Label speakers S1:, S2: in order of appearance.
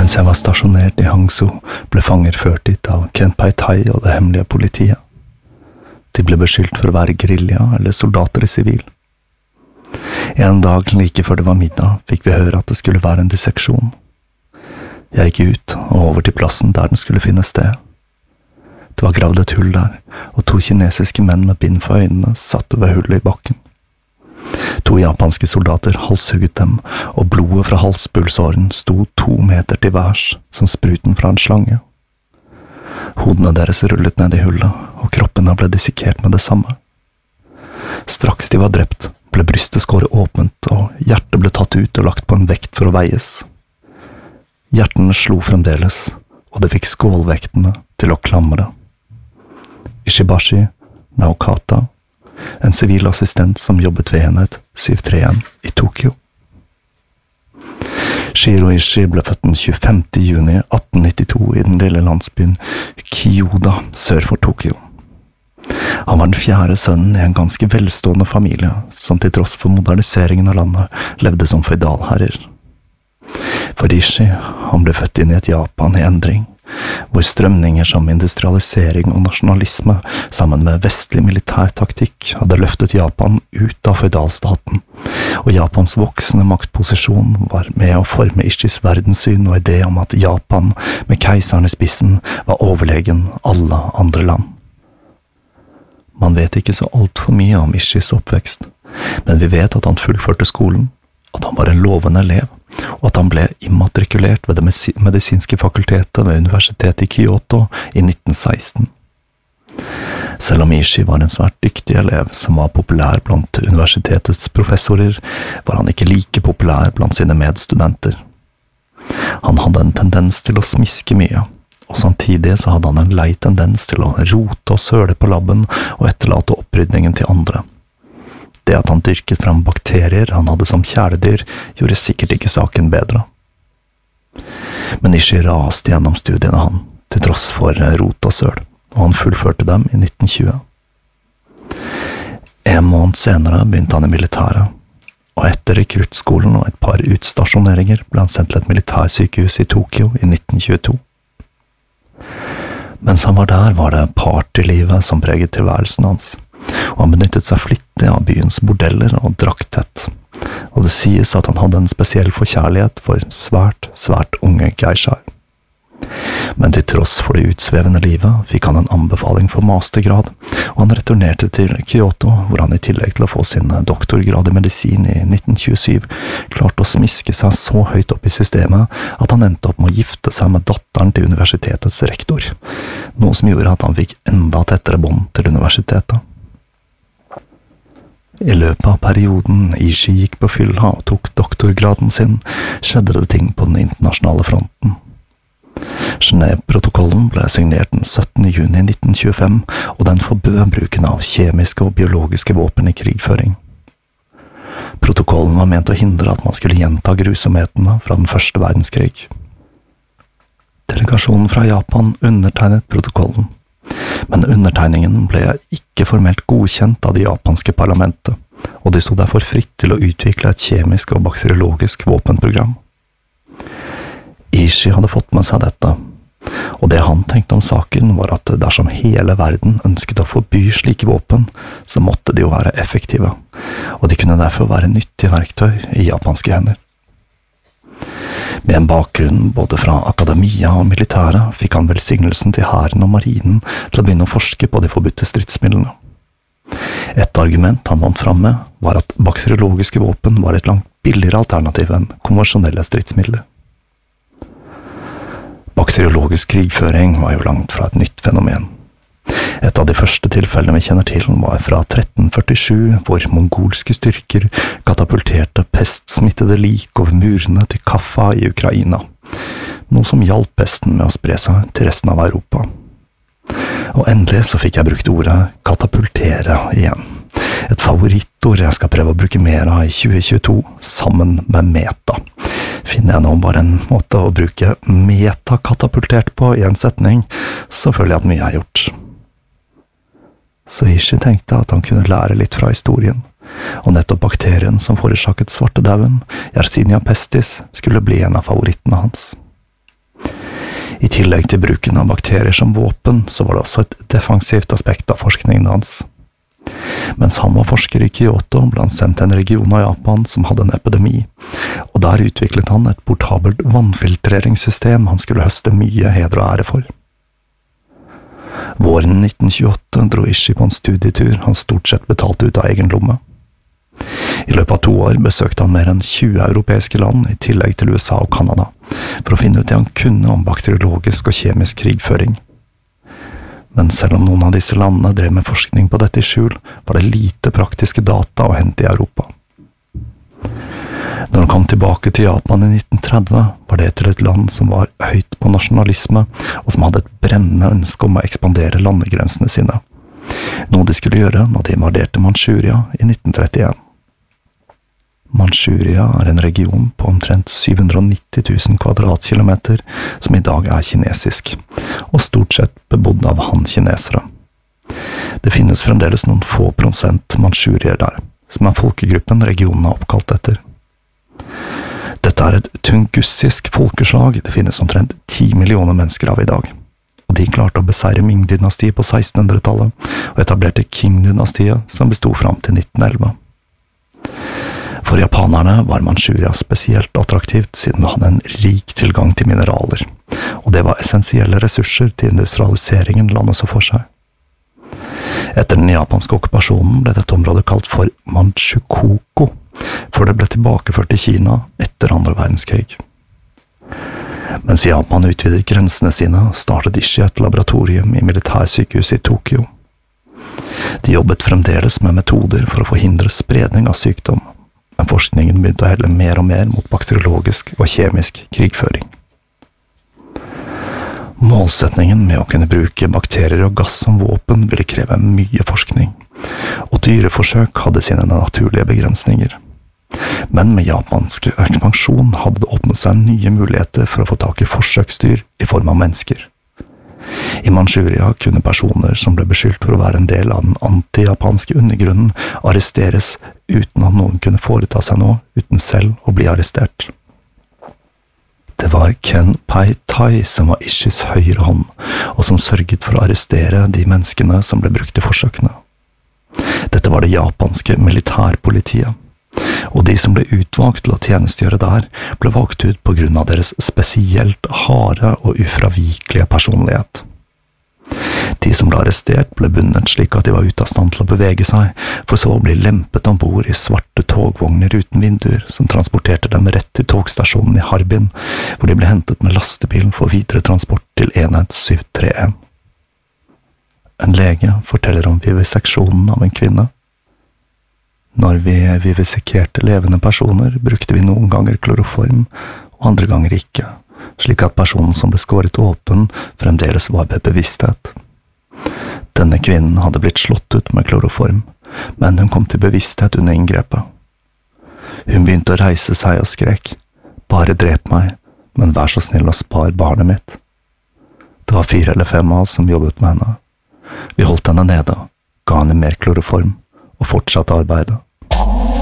S1: Mens jeg var stasjonert i Hangzhou, ble fanger ført dit av Ken Pai-tai og det hemmelige politiet. De ble beskyldt for å være guerilla eller soldater i sivil. En dag like før det var middag, fikk vi høre at det skulle være en disseksjon. Jeg gikk ut og over til plassen der den skulle finne sted. Det var gravd et hull der, og 2 kinesiske menn med bind for øynene satt ved hullet i bakken. 2 japanske soldater halshugget dem, og blodet fra halspulsåren sto 2 meter til værs, som spruten fra en slange. Hodene deres rullet ned i hullet, og kroppene ble dissekert med det samme. Straks de var drept, ble brystet skåret åpent, og hjertet ble tatt ut og lagt på en vekt for å veies. Hjertene slo fremdeles, og det fikk skålvektene til å klamre. Ishibashi Naokata, en sivil assistent som jobbet ved enhet 731 i Tokyo. Shiro Ishii ble født den 25. juni 1892 i den lille landsbyen Kyoda sør for Tokyo. Han var den 4. sønnen i en ganske velstående familie, som til tross for moderniseringen av landet levde som feudalherrer. For Ishii, han ble født inn i et Japan i endring, hvor strømninger som industrialisering og nasjonalisme sammen med vestlig militærtaktikk hadde løftet Japan ut av feudalstaten, og Japans voksende maktposisjon var med å forme Ishiis verdenssyn og idé om at Japan, med keiseren i spissen, var overlegen alle andre land. Man vet ikke så alt for mye om Ishiis oppvekst, men vi vet at han fullførte skolen, at han var en lovende elev, og at han ble immatrikulert ved det medisinske fakultetet ved universitetet i Kyoto i 1916. Selv om Ishii var en svært dyktig elev som var populær blant universitetets professorer, var han ikke like populær blant sine medstudenter. Han hadde en tendens til å smiske mye, og samtidig så hadde han en lei tendens til å rote og søle på labben og etterlate opprydningen til andre. Det at han dyrket fram bakterier han hadde som kjæledyr, gjorde sikkert ikke saken bedre. Men Ishii raste gjennom studiene han, til tross for rot og søl, og han fullførte dem i 1920. En måned senere begynte han i militæret, og etter rekruttskolen og et par utstasjoneringer ble han sendt til et militærsykehus i Tokyo i 1922. Mens han var der, var det partylivet som preget tilværelsen hans, og han benyttet seg flittig av byens bordeller og drakk tett, og det sies at han hadde en spesiell forkjærlighet for svært unge geishaer. Men til tross for det utsvevende livet fikk han en anbefaling for mastergrad, og han returnerte til Kyoto, hvor han i tillegg til å få sin doktorgrad i medisin i 1927 klarte å smiske seg så høyt opp i systemet at han endte opp med å gifte seg med datteren til universitetets rektor, noe som gjorde at han fikk enda tettere bånd til universitetet. I løpet av perioden Ishii gikk på fylla og tok doktorgraden sin, skjedde det ting på den internasjonale fronten. Genève-protokollen ble signert den 17. juni 1925, og den forbød bruken av kjemiske og biologiske våpen i krigføring. Protokollen var ment å hindre at man skulle gjenta grusomhetene fra den første verdenskrig. Delegasjonen fra Japan undertegnet protokollen, men undertegningen ble ikke formelt godkjent av det japanske parlamentet, og de stod derfor fritt til å utvikle et kjemisk og bakteriologisk våpenprogram. Ishii hadde fått med seg dette, og det han tenkte om saken var at dersom hele verden ønsket å forby slike våpen, så måtte de jo være effektive, og de kunne derfor være nyttige verktøy i japanske hender. Med en bakgrunn både fra akademia og militæret fikk han velsignelsen til hæren og marinen til å begynne å forske på de forbudte stridsmidlene. Et argument han vant fram med var at bakteriologiske våpen var et langt billigere alternativ enn konvensjonelle stridsmidler. Bakteriologisk krigføring var jo langt fra et nytt fenomen. Et av de første tilfellene vi kjenner til var fra 1347, hvor mongolske styrker katapulterte pestsmittede lik over murene til Kaffa i Ukraina, noe som hjalp pesten med å spre seg til resten av Europa. Og endelig så fikk jeg brukt ordet katapultere igjen. Et favorittord jeg skal prøve å bruke mer av i 2022, sammen med meta. Finner jeg nå bare en måte å bruke metakatapultert på i en setning, så føler jeg at mye er gjort. Så Ishii tenkte at han kunne lære litt fra historien, og nettopp bakterien som forårsaket svartedauden, Yersinia pestis, skulle bli en av favorittene hans. I tillegg til bruken av bakterier som våpen, så var det også et defensivt aspekt av forskningen hans. Mens han var forsker i Kyoto, ble han sendt til en region av Japan som hadde en epidemi, og der utviklet han et portabelt vannfiltreringssystem han skulle høste mye heder og ære for. Våren 1928 dro Ishii på en studietur han stort sett betalte ut av egen lomme. I løpet av 2 år besøkte han mer enn 20 europeiske land i tillegg til USA og Kanada, for å finne ut det han kunne om bakteriologisk og kjemisk krigføring. Men selv om noen av disse landene drev med forskning på dette i skjul, var det lite praktiske data å hente i Europa. Når han kom tilbake til Japan i 1930, var det til et land som var høyt på nasjonalisme, og som hadde et brennende ønske om å ekspandere landegrensene sine, noe de skulle gjøre når de invaderte Manchuria i 1931. Manchuria er en region på omtrent 790 000 kvadratkilometer som i dag er kinesisk, og stort sett bebodd av han-kinesere. Det finnes fremdeles noen få prosent manchurier der, som er folkegruppen regionen er oppkalt etter. Dette er et tungussisk folkeslag det finnes omtrent 10 millioner mennesker av i dag, og de klarte å beseire Ming-dynastiet på 1600-tallet og etablerte Qing-dynastiet som bestod fram til 1911. For japanerne var Manchuria spesielt attraktivt siden det hadde en rik tilgang til mineraler, og det var essensielle ressurser til industrialiseringen landet så for seg. Etter den japanske okkupasjonen ble dette området kalt for Manchukoko, før det ble tilbakeført til Kina etter andre verdenskrig. Mens Japan utvidet grensene sine, startet Ishii et laboratorium i militærsykehuset i Tokyo. De jobbet fremdeles med metoder for å forhindre spredning av sykdom, men forskningen begynte å helle mer og mer mot bakteriologisk og kjemisk krigføring. Målsetningen med å kunne bruke bakterier og gass som våpen ville kreve mye forskning, og dyreforsøk hadde sine naturlige begrensninger. Men med japansk ekspansjon hadde det åpnet seg nye muligheter for å få tak i forsøksdyr i form av mennesker. I Manchuria kunne personer som ble beskyldt for å være en del av den anti-japanske undergrunnen arresteres uten at noen kunne foreta seg noe uten selv å bli arrestert. Det var Ken Pai Tai som var Ishiis høyre hånd, og som sørget for å arrestere de menneskene som ble brukt i forsøkene. Dette var det japanske militærpolitiet, og de som ble utvalgt til å tjenestegjøre der, ble valgt ut på grunn av deres spesielt harde og ufravikelige personlighet. De som ble arrestert ble bundet slik at de var ute av stand til å bevege seg, for så å bli lempet ombord i svarte togvogner uten vinduer som transporterte dem rett til togstasjonen i Harbin, hvor de ble hentet med lastebil for videre transport til enhet 731. En lege forteller om viviseksjonen av en kvinne. Når vi vivisekerte levende personer, brukte vi noen ganger kloroform, og andre ganger ikke, slik at personen som ble skåret åpen fremdeles var ved bevissthet. Denne kvinnen hadde blitt slått ut med kloroform, men hun kom til bevissthet under inngrepet. Hun begynte å reise seg og skrek, «Bare drep meg, men vær så snill og spar barnet mitt». Det var 4 eller 5 av oss som jobbet med henne. Vi holdt henne nede, ga henne mer kloroform, og fortsatte arbeidet.